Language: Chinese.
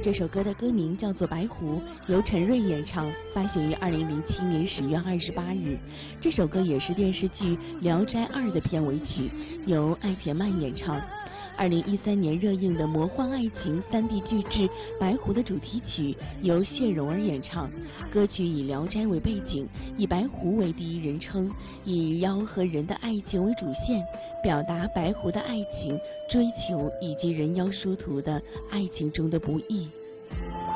这首歌的歌名叫做《白狐》，由陈瑞演唱，发行于2007年10月28日。这首歌也是电视剧《聊斋2》的片尾曲，由艾田曼演唱。2013年热映的魔幻爱情3D 巨制《白狐》的主题曲由谢蓉儿演唱。歌曲以聊斋为背景，以白狐为第一人称，以妖和人的爱情为主线，表达白狐的爱情、追求以及人妖殊途的爱情中的不易。